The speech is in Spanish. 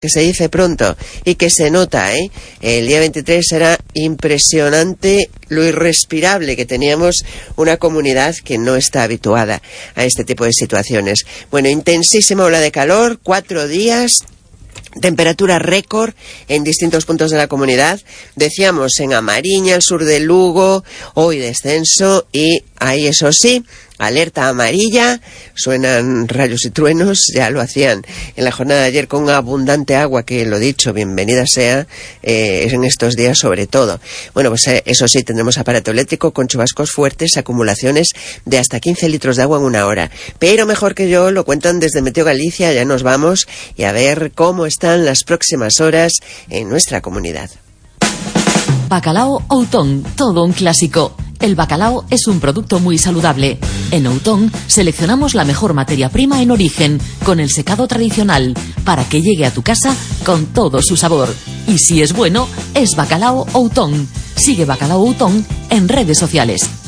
que se dice pronto y que se nota, ¿eh? El día 23 era impresionante lo irrespirable que teníamos, una comunidad que no está habituada a este tipo de situaciones. Bueno, intensísima ola de calor, 4 días, temperatura récord en distintos puntos de la comunidad. Decíamos en Amariña, el sur de Lugo, hoy descenso y ahí, eso sí, alerta amarilla, suenan rayos y truenos, ya lo hacían en la jornada de ayer con abundante agua, que lo dicho, bienvenida sea en estos días sobre todo. Bueno, pues eso sí, tendremos aparato eléctrico con chubascos fuertes, acumulaciones de hasta 15 litros de agua en una hora. Pero mejor que yo lo cuentan desde Meteo Galicia, ya nos vamos y a ver cómo están las próximas horas en nuestra comunidad. Bacalao Outón, todo un clásico. El bacalao es un producto muy saludable. En Outón seleccionamos la mejor materia prima en origen, con el secado tradicional, para que llegue a tu casa con todo su sabor. Y si es bueno, es Bacalao Outón. Sigue Bacalao Outón en redes sociales.